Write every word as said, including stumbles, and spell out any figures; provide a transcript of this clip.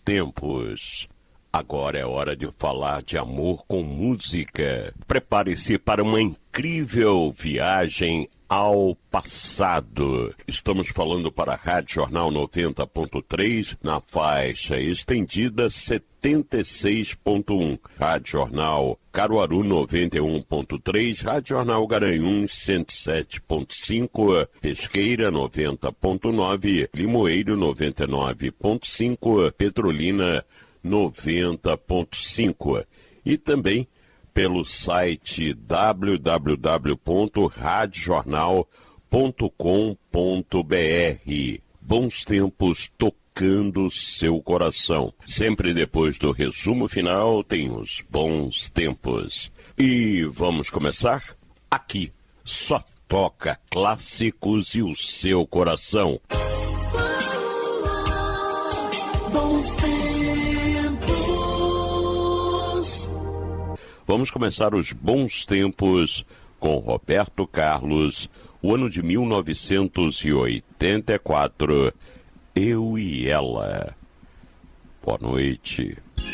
tempos. Agora é hora de falar de amor com música. Prepare-se para uma incrível viagem ao passado. Estamos falando para a Rádio Jornal noventa ponto três na faixa estendida setenta e seis ponto um. Rádio Jornal Caruaru noventa e um ponto três, Rádio Jornal Garanhuns cento e sete ponto cinco, Pesqueira noventa ponto nove, Limoeiro noventa e nove ponto cinco, Petrolina noventa ponto cinco e também pelo site w w w ponto rádio jornal ponto com ponto b r. Bons tempos tocando seu coração. Sempre depois do resumo final tem os bons tempos. E vamos começar? Aqui só toca clássicos e o seu coração. Bons tempos. Vamos começar os bons tempos com Roberto Carlos, o ano de mil novecentos e oitenta e quatro, Eu e Ela. Boa noite.